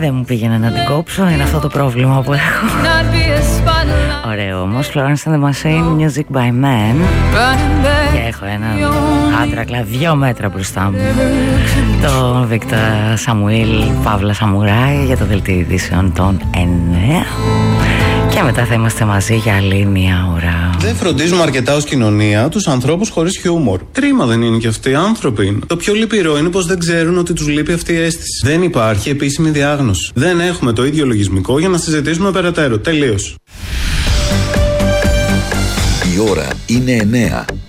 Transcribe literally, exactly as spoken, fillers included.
Δεν μου πήγαινε να την κόψω, είναι αυτό το πρόβλημα που έχω. Ωραίο όμως, Florence and the Machine, Music by Men. Και έχω έναν άντρα κλα δύο μέτρα μπροστά μου, τον Βίκτορ Σαμουήλ Παύλα Σαμουράη, για το δελτίο ειδήσεων των εννέα. Και μετά θα είμαστε μαζί για άλλη μια ώρα. Δεν φροντίζουμε αρκετά ως κοινωνία τους ανθρώπους χωρίς χιούμορ. Κρίμα δεν είναι κι αυτοί, άνθρωποι είναι. Το πιο λυπηρό είναι πως δεν ξέρουν ότι τους λείπει αυτή η αίσθηση. Δεν υπάρχει επίσημη διάγνωση. Δεν έχουμε το ίδιο λογισμικό για να συζητήσουμε περαιτέρω. Τελείως. Η ώρα είναι εννέα.